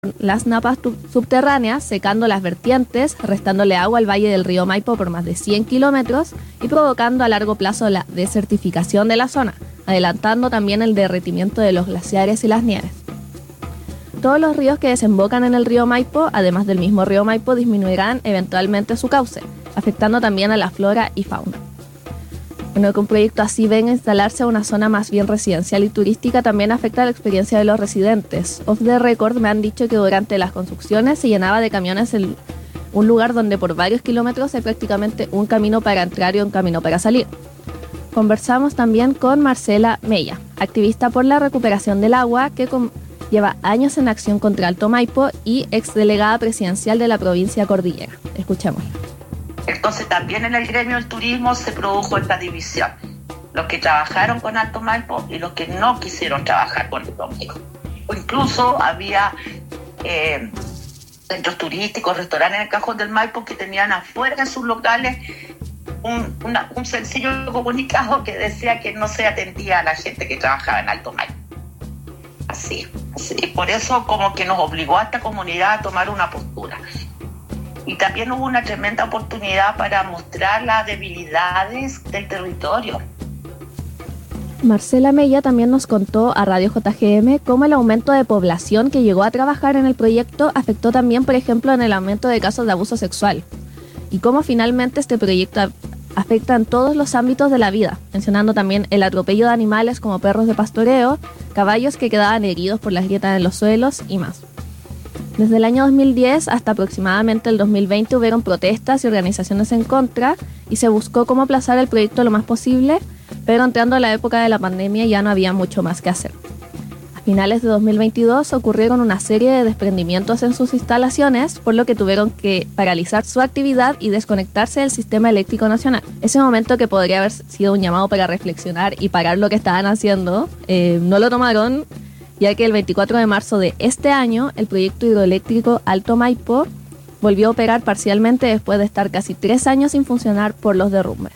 las napas subterráneas, secando las vertientes, restándole agua al valle del río Maipo por más de 100 kilómetros y provocando a largo plazo la desertificación de la zona, adelantando también el derretimiento de los glaciares y las nieves. Todos los ríos que desembocan en el río Maipo, además del mismo río Maipo, disminuirán eventualmente su cauce, afectando también a la flora y fauna. Bueno, que un proyecto así venga a instalarse a una zona más bien residencial y turística también afecta la experiencia de los residentes. Off the record me han dicho que durante las construcciones se llenaba de camiones un lugar donde por varios kilómetros hay prácticamente un camino para entrar y un camino para salir. Conversamos también con Marcela Mella, activista por la recuperación del agua que lleva años en acción contra Alto Maipo y exdelegada presidencial de la provincia Cordillera. Escuchémosla. Entonces también en el gremio del turismo se produjo esta división. Los que trabajaron con Alto Maipo y los que no quisieron trabajar con Alto Maipo. O incluso había centros turísticos, restaurantes en el Cajón del Maipo que tenían afuera en sus locales un sencillo comunicado que decía que no se atendía a la gente que trabajaba en Alto Maipo. Así. Por eso como que nos obligó a esta comunidad a tomar una postura. Y también hubo una tremenda oportunidad para mostrar las debilidades del territorio. Marcela Mella también nos contó a Radio JGM cómo el aumento de población que llegó a trabajar en el proyecto afectó también, por ejemplo, en el aumento de casos de abuso sexual. Y cómo finalmente este proyecto afecta en todos los ámbitos de la vida, mencionando también el atropello de animales como perros de pastoreo, caballos que quedaban heridos por las grietas en los suelos y más. Desde el año 2010 hasta aproximadamente el 2020 hubieron protestas y organizaciones en contra y se buscó cómo aplazar el proyecto lo más posible, pero entrando a la época de la pandemia ya no había mucho más que hacer. A finales de 2022 ocurrieron una serie de desprendimientos en sus instalaciones, por lo que tuvieron que paralizar su actividad y desconectarse del sistema eléctrico nacional. Ese momento, que podría haber sido un llamado para reflexionar y parar lo que estaban haciendo, no lo tomaron, ya que el 24 de marzo de este año el proyecto hidroeléctrico Alto Maipo volvió a operar parcialmente después de estar casi 3 años sin funcionar por los derrumbes.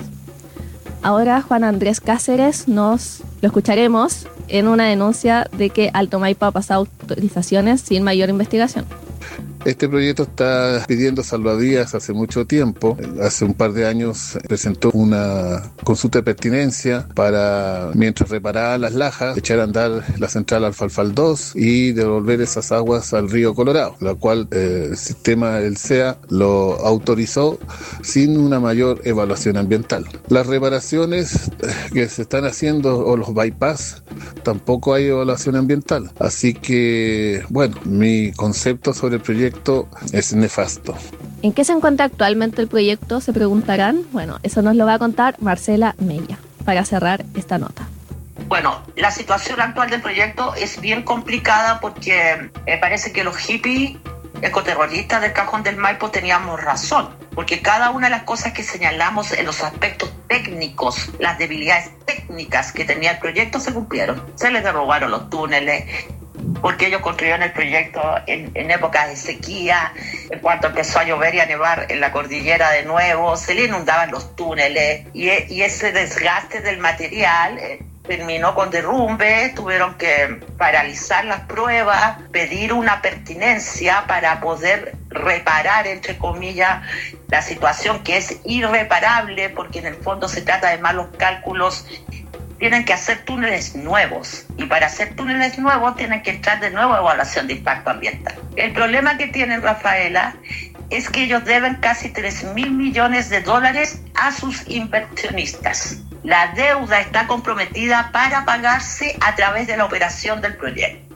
Ahora Juan Andrés Cáceres lo escucharemos en una denuncia de que Alto Maipo ha pasado autorizaciones sin mayor investigación. Este proyecto está pidiendo salvavidas hace mucho tiempo. Hace un par de años presentó una consulta de pertinencia para, mientras reparaba las lajas, echar a andar la central Alfalfal 2 y devolver esas aguas al río Colorado, la cual el sistema del SEA lo autorizó sin una mayor evaluación ambiental. Las reparaciones que se están haciendo, o los bypass, tampoco hay evaluación ambiental. Así que, bueno, mi concepto sobre el proyecto es nefasto. ¿En qué se encuentra actualmente el proyecto?, se preguntarán. Bueno, eso nos lo va a contar Marcela Mella para cerrar esta nota. Bueno, la situación actual del proyecto es bien complicada porque parece que los hippies ecoterroristas del Cajón del Maipo teníamos razón, porque cada una de las cosas que señalamos en los aspectos técnicos, las debilidades técnicas que tenía el proyecto se cumplieron. Se les derrubaron los túneles, porque ellos construyeron el proyecto en épocas de sequía. En cuanto empezó a llover y a nevar en la cordillera de nuevo, se le inundaban los túneles y ese desgaste del material terminó con derrumbe. Tuvieron que paralizar las pruebas, pedir una pertinencia para poder reparar, entre comillas, la situación que es irreparable, porque en el fondo se trata de malos cálculos. Tienen que hacer túneles nuevos, y para hacer túneles nuevos tienen que entrar de nuevo a evaluación de impacto ambiental. El problema que tienen, Rafaela, es que ellos deben casi $3.000 millones a sus inversionistas. La deuda está comprometida para pagarse a través de la operación del proyecto.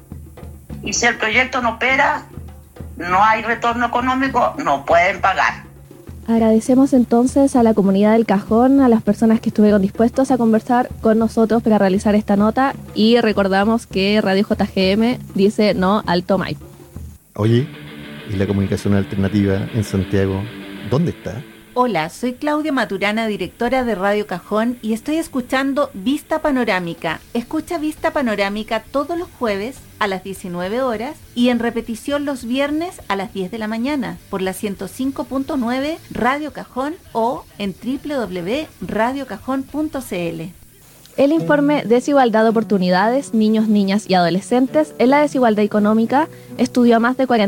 Y si el proyecto no opera, no hay retorno económico, no pueden pagar. Agradecemos entonces a la comunidad del Cajón, a las personas que estuvieron dispuestos a conversar con nosotros para realizar esta nota, y recordamos que Radio JGM dice no Alto Maipo. Oye, ¿y la comunicación alternativa en Santiago dónde está? Hola, soy Claudia Maturana, directora de Radio Cajón, y estoy escuchando Vista Panorámica. Escucha Vista Panorámica todos los jueves a las 19 horas y en repetición los viernes a las 10 de la mañana por la 105.9 Radio Cajón o en www.radiocajón.cl. El informe Desigualdad de Oportunidades, Niños, Niñas y Adolescentes en la Desigualdad Económica estudió a más de